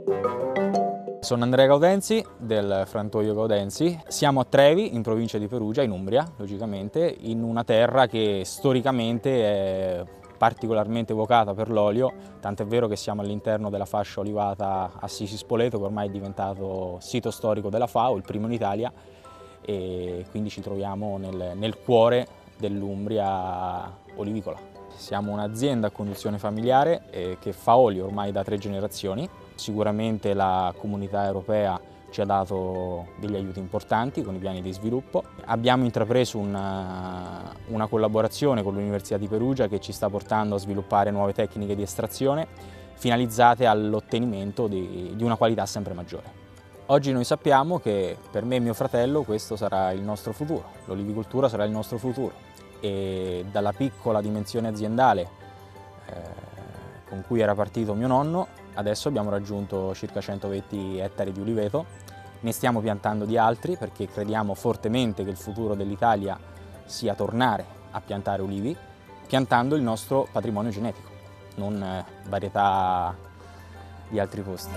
Sono Andrea Gaudenzi del frantoio Gaudenzi. Siamo a Trevi, in provincia di Perugia, in Umbria, logicamente, in una terra che storicamente è particolarmente vocata per l'olio, tant'è vero che siamo all'interno della fascia olivata Assisi Spoleto, che ormai è diventato sito storico della FAO, il primo in Italia, e quindi ci troviamo nel cuore dell'Umbria olivicola. Siamo un'azienda a conduzione familiare che fa olio ormai da 3 generazioni. Sicuramente la comunità europea ci ha dato degli aiuti importanti con i piani di sviluppo. Abbiamo intrapreso una collaborazione con l'Università di Perugia che ci sta portando a sviluppare nuove tecniche di estrazione finalizzate all'ottenimento di una qualità sempre maggiore. Oggi noi sappiamo che per me e mio fratello questo sarà il nostro futuro, l'olivicoltura sarà il nostro futuro, e dalla piccola dimensione aziendale con cui era partito mio nonno, adesso abbiamo raggiunto circa 120 ettari di uliveto. Ne stiamo piantando di altri perché crediamo fortemente che il futuro dell'Italia sia tornare a piantare ulivi, piantando il nostro patrimonio genetico, non varietà di altri posti.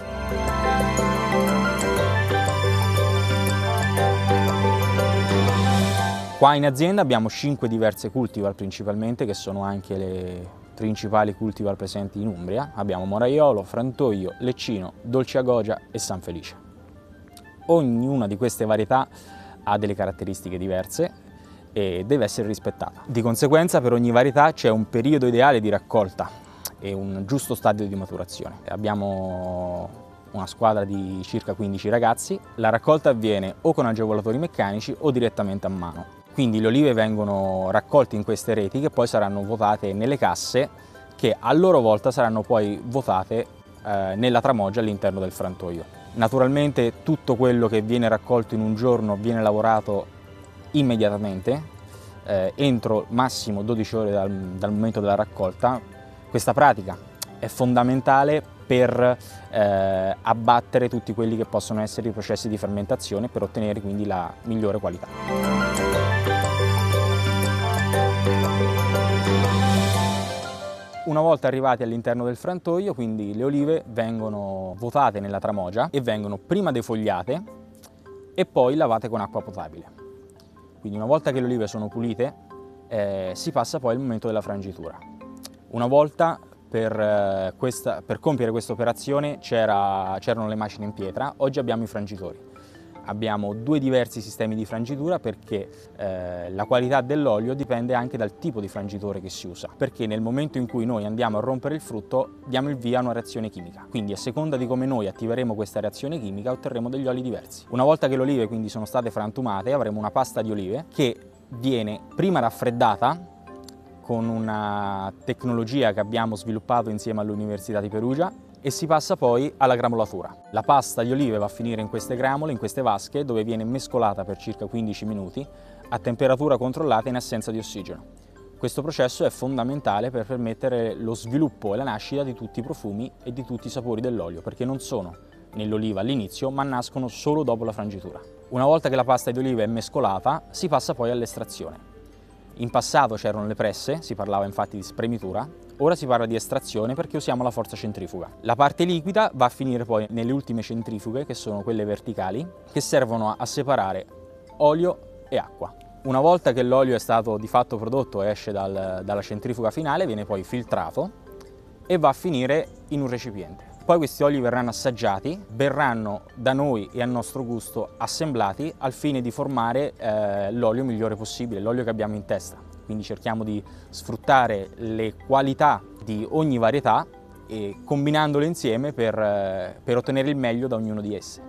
Qua in azienda abbiamo 5 diverse cultivar principalmente, che sono anche le principali cultivar presenti in Umbria. Abbiamo Moraiolo, Frantoio, Leccino, Dolce Agogia e San Felice. Ognuna di queste varietà ha delle caratteristiche diverse e deve essere rispettata. Di conseguenza per ogni varietà c'è un periodo ideale di raccolta e un giusto stadio di maturazione. Abbiamo una squadra di circa 15 ragazzi. La raccolta avviene o con agevolatori meccanici o direttamente a mano. Quindi le olive vengono raccolte in queste reti che poi saranno votate nelle casse che a loro volta saranno poi votate nella tramoggia all'interno del frantoio. Naturalmente tutto quello che viene raccolto in un giorno viene lavorato immediatamente, entro massimo 12 ore dal momento della raccolta. Questa pratica è fondamentale per abbattere tutti quelli che possono essere i processi di fermentazione per ottenere quindi la migliore qualità. Una volta arrivati all'interno del frantoio, quindi le olive vengono votate nella tramoggia e vengono prima defogliate e poi lavate con acqua potabile. Quindi una volta che le olive sono pulite si passa poi al momento della frangitura. Una volta per compiere questa operazione c'erano le macine in pietra, oggi abbiamo i frangitori. Abbiamo 2 diversi sistemi di frangitura perché la qualità dell'olio dipende anche dal tipo di frangitore che si usa, perché nel momento in cui noi andiamo a rompere il frutto diamo il via a una reazione chimica, quindi a seconda di come noi attiveremo questa reazione chimica otterremo degli oli diversi. Una volta che le olive quindi sono state frantumate avremo una pasta di olive che viene prima raffreddata con una tecnologia che abbiamo sviluppato insieme all'Università di Perugia e si passa poi alla gramolatura. La pasta di olive va a finire in queste gramole, in queste vasche, dove viene mescolata per circa 15 minuti a temperatura controllata in assenza di ossigeno. Questo processo è fondamentale per permettere lo sviluppo e la nascita di tutti i profumi e di tutti i sapori dell'olio, perché non sono nell'oliva all'inizio, ma nascono solo dopo la frangitura. Una volta che la pasta di olive è mescolata, si passa poi all'estrazione. In passato c'erano le presse, si parlava infatti di spremitura, ora si parla di estrazione perché usiamo la forza centrifuga. La parte liquida va a finire poi nelle ultime centrifughe, che sono quelle verticali, che servono a separare olio e acqua. Una volta che l'olio è stato di fatto prodotto e esce dalla centrifuga finale, viene poi filtrato e va a finire in un recipiente. Poi questi oli verranno assaggiati, verranno da noi e a nostro gusto assemblati al fine di formare l'olio migliore possibile, l'olio che abbiamo in testa. Quindi cerchiamo di sfruttare le qualità di ogni varietà e combinandole insieme per ottenere il meglio da ognuno di esse.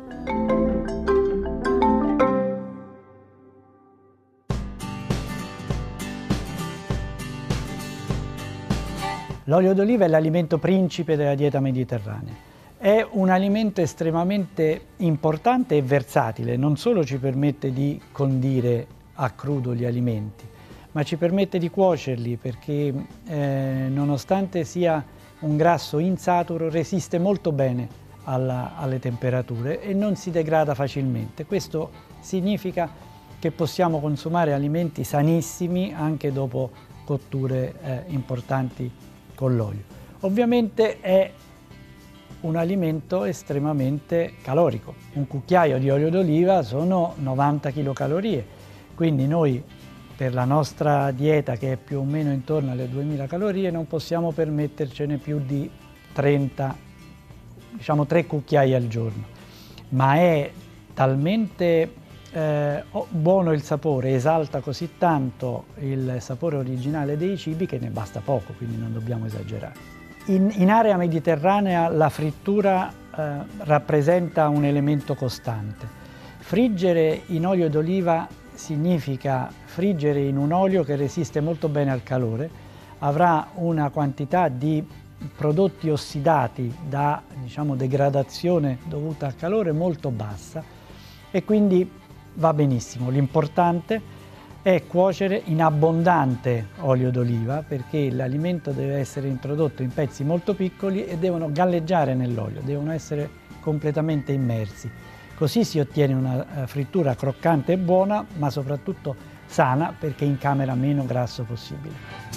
L'olio d'oliva è l'alimento principe della dieta mediterranea. È un alimento estremamente importante e versatile, non solo ci permette di condire a crudo gli alimenti, ma ci permette di cuocerli perché nonostante sia un grasso insaturo resiste molto bene alle temperature e non si degrada facilmente. Questo significa che possiamo consumare alimenti sanissimi anche dopo cotture importanti con l'olio. Ovviamente è un alimento estremamente calorico. Un cucchiaio di olio d'oliva sono 90 kcal, quindi noi per la nostra dieta, che è più o meno intorno alle 2000 calorie, non possiamo permettercene più di 30, diciamo 3 cucchiai al giorno. Ma è talmente buono il sapore, esalta così tanto il sapore originale dei cibi che ne basta poco, quindi non dobbiamo esagerare. In area mediterranea la frittura rappresenta un elemento costante. Friggere in olio d'oliva significa friggere in un olio che resiste molto bene al calore, avrà una quantità di prodotti ossidati da, diciamo, degradazione dovuta al calore molto bassa e quindi va benissimo. L'importante è cuocere in abbondante olio d'oliva, perché l'alimento deve essere introdotto in pezzi molto piccoli e devono galleggiare nell'olio, devono essere completamente immersi. Così si ottiene una frittura croccante e buona, ma soprattutto sana, perché incamera meno grasso possibile.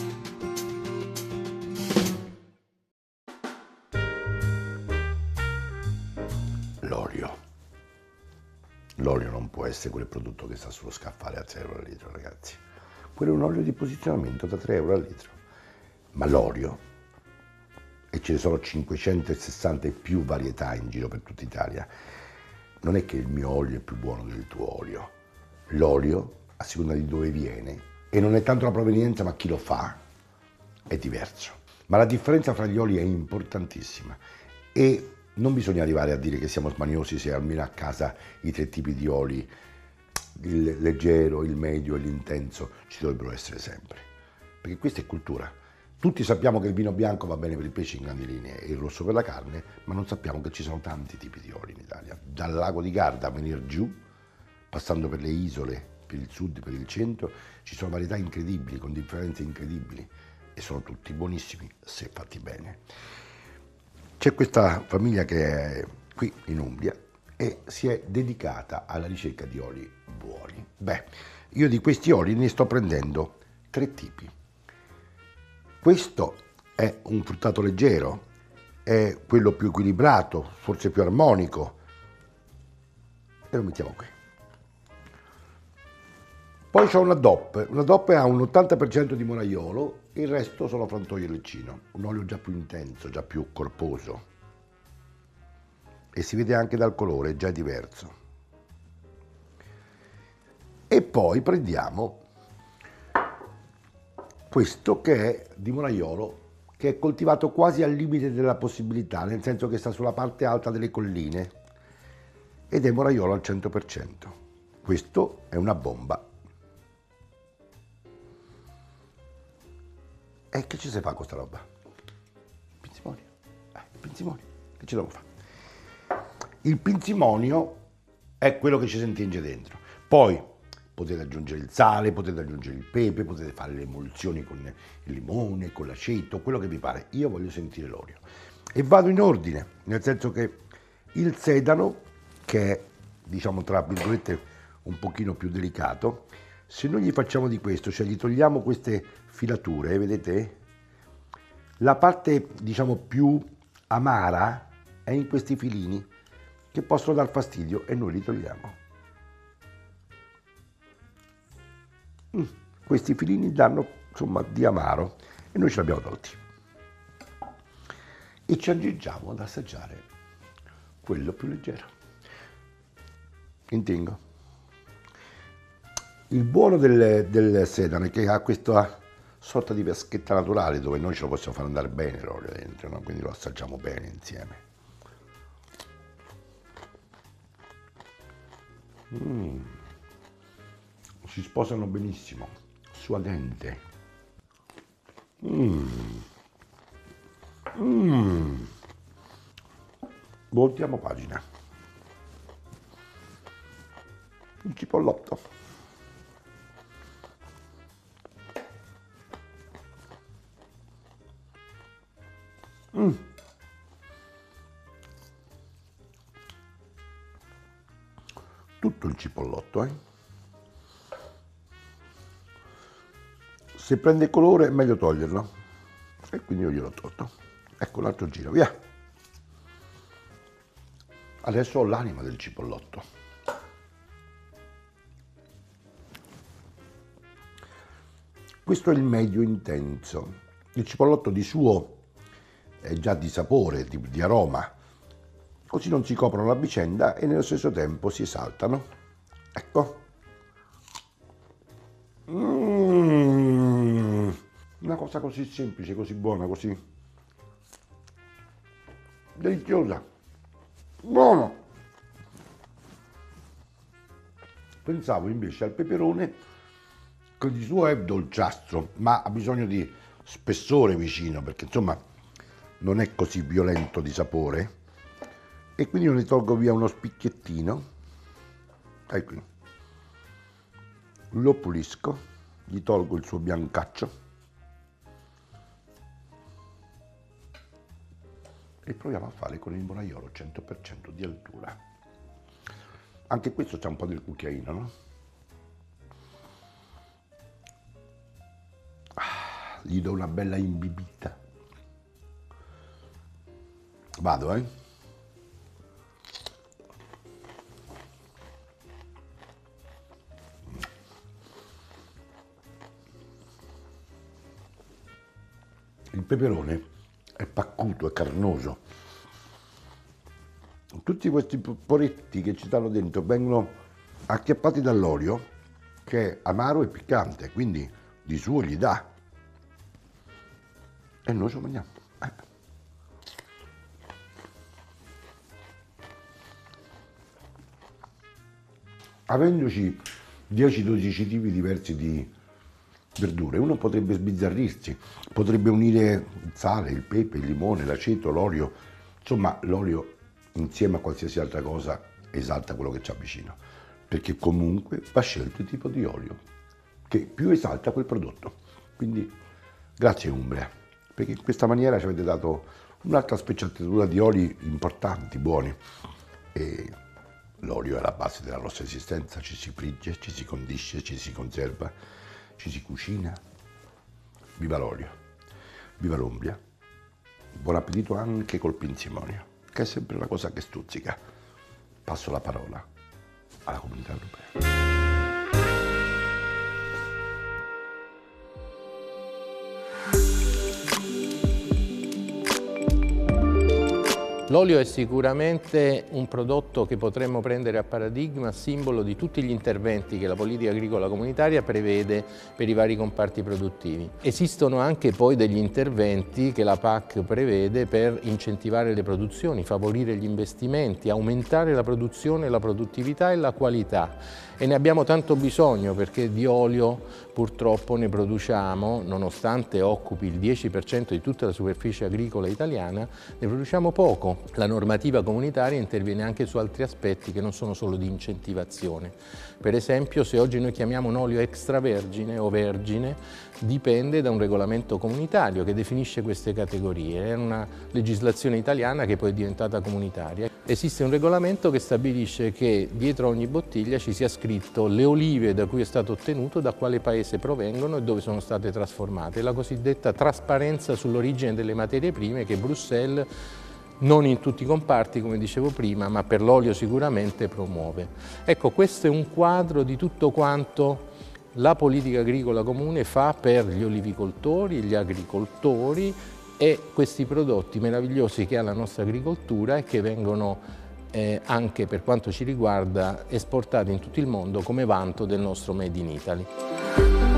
L'olio. L'olio non può essere quel prodotto che sta sullo scaffale a 3 euro al litro, ragazzi. Quello è un olio di posizionamento da 3 euro al litro. Ma l'olio, e ce ne sono 560 e più varietà in giro per tutta Italia, non è che il mio olio è più buono del tuo olio. L'olio, a seconda di dove viene, e non è tanto la provenienza ma chi lo fa, è diverso. Ma la differenza fra gli oli è importantissima e non bisogna arrivare a dire che siamo smaniosi se almeno a casa i 3 tipi di oli, il leggero, il medio e l'intenso, ci dovrebbero essere sempre. Perché questa è cultura. Tutti sappiamo che il vino bianco va bene per il pesce in grandi linee e il rosso per la carne, ma non sappiamo che ci sono tanti tipi di oli in Italia. Dal lago di Garda a venire giù, passando per le isole, per il sud, per il centro, ci sono varietà incredibili, con differenze incredibili e sono tutti buonissimi se fatti bene. C'è questa famiglia che è qui in Umbria e si è dedicata alla ricerca di oli buoni. Beh, io di questi oli ne sto prendendo 3 tipi. Questo è un fruttato leggero, è quello più equilibrato, forse più armonico, e lo mettiamo qui. Poi c'ho una DOP ha un 80% di moraiolo, il resto sono frantoio e leccino, un olio già più intenso, già più corposo e si vede anche dal colore, già è diverso. E poi prendiamo questo che è di moraiolo, che è coltivato quasi al limite della possibilità, nel senso che sta sulla parte alta delle colline ed è moraiolo al 100%. Questo è una bomba. E che ci si fa con questa roba? Pinzimonio, che ci devo fare? Il pinzimonio è quello che ci si intinge dentro. Poi potete aggiungere il sale, potete aggiungere il pepe, potete fare le emulsioni con il limone, con l'aceto, quello che vi pare. Io voglio sentire l'olio. E vado in ordine, nel senso che il sedano, che è, diciamo, tra virgolette, un pochino più delicato, se noi gli facciamo di questo, cioè gli togliamo queste filature, vedete? La parte, diciamo, più amara è in questi filini che possono dar fastidio e noi li togliamo. Questi filini danno, insomma, di amaro e noi ce li abbiamo tolti. E ci aggiungiamo ad assaggiare quello più leggero. Intingo. Il buono del sedano è che ha questa sorta di vaschetta naturale dove noi ce lo possiamo far andare bene l'olio dentro, no? Quindi lo assaggiamo bene insieme. Si sposano benissimo, suadente. Voltiamo pagina. Il cipollotto. Tutto il cipollotto, Se prende colore è meglio toglierlo e quindi io gliel'ho tolto. Ecco l'altro giro, via. Adesso ho l'anima del cipollotto. Questo è il medio intenso. Il cipollotto di suo è già di sapore, di aroma, così non si coprono la vicenda e nello stesso tempo si esaltano. Ecco. Una cosa così semplice, così buona, così deliziosa. Buono! Pensavo invece al peperone, che di suo è dolciastro, ma ha bisogno di spessore vicino, perché insomma non è così violento di sapore. E quindi io ne tolgo via uno spicchiettino, ecco, lo pulisco, gli tolgo il suo biancaccio e proviamo a fare con il moraiolo 100% di altura. Anche questo c'ha un po' del cucchiaino, no? Gli do una bella imbibita. Vado, Il peperone è paccuto, è carnoso. Tutti questi poretti che ci stanno dentro vengono acchiappati dall'olio, che è amaro e piccante, quindi di suo gli dà. E noi ci mangiamo. Avendoci 10-12 tipi diversi di verdure, uno potrebbe sbizzarrirsi, potrebbe unire il sale, il pepe, il limone, l'aceto, l'olio. Insomma, l'olio insieme a qualsiasi altra cosa esalta quello che c'ha vicino, perché comunque va scelto il tipo di olio che più esalta quel prodotto. Quindi grazie Umbria, perché in questa maniera ci avete dato un'altra spezzettatura di oli importanti, buoni. E l'olio è la base della nostra esistenza, ci si frigge, ci si condisce, ci si conserva, ci si cucina. Viva l'olio, viva l'Umbria, buon appetito anche col pinzimonio, che è sempre una cosa che stuzzica. Passo la parola alla Comunità Europea. L'olio è sicuramente un prodotto che potremmo prendere a paradigma, simbolo di tutti gli interventi che la politica agricola comunitaria prevede per i vari comparti produttivi. Esistono anche poi degli interventi che la PAC prevede per incentivare le produzioni, favorire gli investimenti, aumentare la produzione, la produttività e la qualità. E ne abbiamo tanto bisogno perché di olio purtroppo ne produciamo, nonostante occupi il 10% di tutta la superficie agricola italiana, ne produciamo poco. La normativa comunitaria interviene anche su altri aspetti che non sono solo di incentivazione. Per esempio, se oggi noi chiamiamo un olio extravergine o vergine, dipende da un regolamento comunitario che definisce queste categorie. È una legislazione italiana che poi è diventata comunitaria. Esiste un regolamento che stabilisce che dietro ogni bottiglia ci sia scritto le olive da cui è stato ottenuto, da quale paese provengono e dove sono state trasformate, la cosiddetta trasparenza sull'origine delle materie prime che Bruxelles, non in tutti i comparti come dicevo prima, ma per l'olio sicuramente promuove. Ecco, questo è un quadro di tutto quanto la politica agricola comune fa per gli olivicoltori, gli agricoltori e questi prodotti meravigliosi che ha la nostra agricoltura e che vengono anche per quanto ci riguarda esportati in tutto il mondo come vanto del nostro Made in Italy.